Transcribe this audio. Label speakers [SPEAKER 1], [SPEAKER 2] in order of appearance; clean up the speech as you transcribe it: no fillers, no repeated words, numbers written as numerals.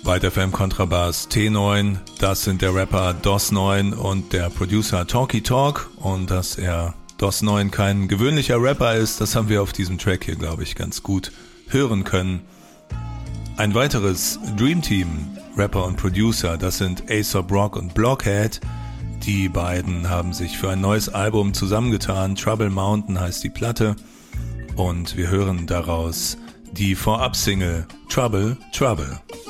[SPEAKER 1] Weiter FM Kontrabass T9, das sind der Rapper DOS9 und der Producer Talky Talk. Und dass er DOS9 kein gewöhnlicher Rapper ist, das haben wir auf diesem Track hier, glaube ich, ganz gut hören können. Ein weiteres Dream Team, Rapper und Producer, das sind A$AP Rock und Blockhead. Die beiden haben sich für ein neues Album zusammengetan. Trouble Mountain heißt die Platte. Und wir hören daraus die Vorab-Single Trouble, Trouble.